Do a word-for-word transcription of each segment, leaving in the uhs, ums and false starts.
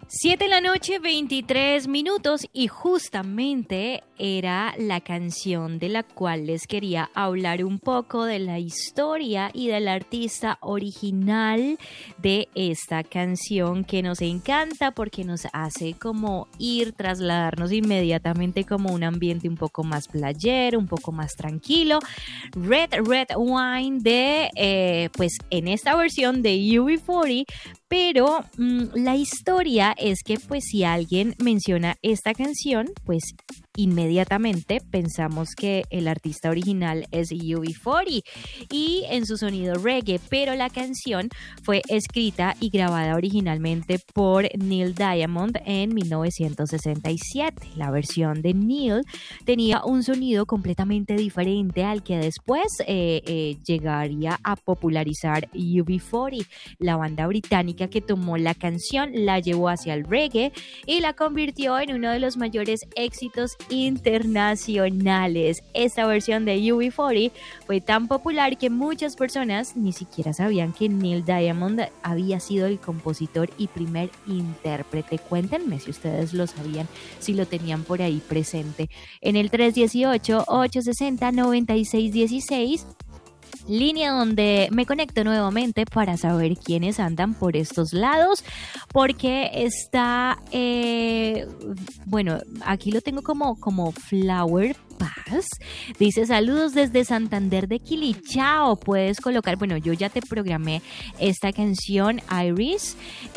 Siete de la noche, veintitrés minutos, y justamente era la canción de la cual les quería hablar un poco, de la historia y del artista original de esta canción, que nos encanta porque nos hace como ir, trasladarnos inmediatamente como un ambiente un poco más playero, un poco más tranquilo. Red Red Wine de, eh, pues en esta versión de U B cuarenta. Pero mmm, la historia es que pues si alguien menciona esta canción, pues inmediatamente pensamos que el artista original es U B cuarenta y en su sonido reggae, pero la canción fue escrita y grabada originalmente por Neil Diamond en mil novecientos sesenta y siete. La versión de Neil tenía un sonido completamente diferente al que después eh, eh, llegaría a popularizar U B cuarenta. La banda británica que tomó la canción la llevó hacia el reggae y la convirtió en uno de los mayores éxitos internacionales. Esta versión de U B cuarenta fue tan popular que muchas personas ni siquiera sabían que Neil Diamond había sido el compositor y primer intérprete. Cuéntenme si ustedes lo sabían, si lo tenían por ahí presente. En el tres uno ocho, ocho seis cero, nueve seis uno seis, línea donde me conecto nuevamente para saber quiénes andan por estos lados, porque está, eh, bueno, aquí lo tengo como, como Flower Paz. Dice: saludos desde Santander de Quilichao. Puedes colocar, bueno, yo ya te programé esta canción Iris,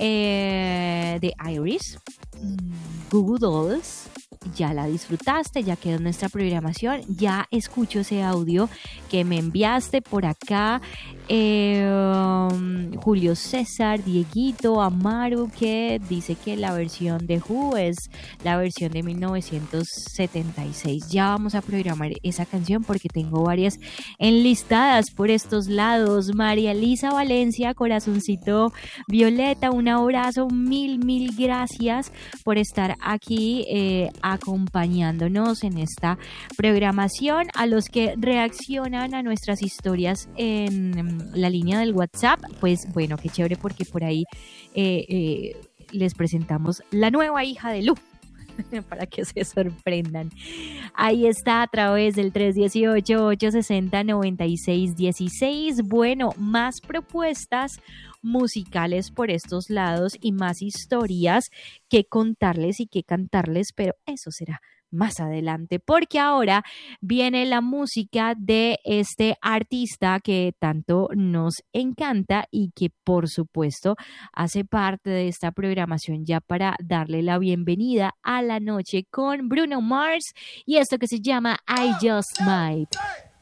eh, de Iris, Google Dolls. Ya la disfrutaste, ya quedó en nuestra programación, ya escucho ese audio que me enviaste por acá. Eh, um, Julio César, Dieguito, Amaru, que dice que la versión de Who es la versión de mil novecientos setenta y seis. Ya vamos a programar esa canción porque tengo varias enlistadas por estos lados. María Elisa Valencia, corazoncito violeta, un abrazo, mil, mil gracias por estar aquí eh, acompañándonos en esta programación. A los que reaccionan a nuestras historias en la línea del WhatsApp, pues bueno, qué chévere, porque por ahí eh, eh, les presentamos la nueva hija de Lu para que se sorprendan. Ahí está, a través del tres uno ocho, ocho seis cero, nueve seis uno seis. Bueno, más propuestas musicales por estos lados y más historias que contarles y que cantarles, pero eso será más adelante, porque ahora viene la música de este artista que tanto nos encanta y que por supuesto hace parte de esta programación, ya para darle la bienvenida a la noche con Bruno Mars y esto que se llama I Just Might.